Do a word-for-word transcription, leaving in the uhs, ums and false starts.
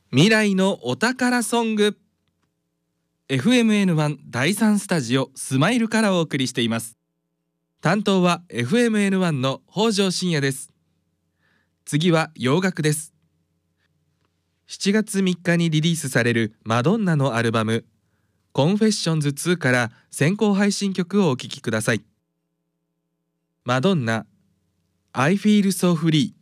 未来のお宝ソング エフエムエヌワン だいさんスタジオスマイルからお送りしています。担当は エフエムエヌワン の北条信也です。次は洋楽です。しちがつみっかにリリースされるマドンナのアルバムコンフェッションズツーから先行配信曲をお聴きください。マドンナ I Feel So Free。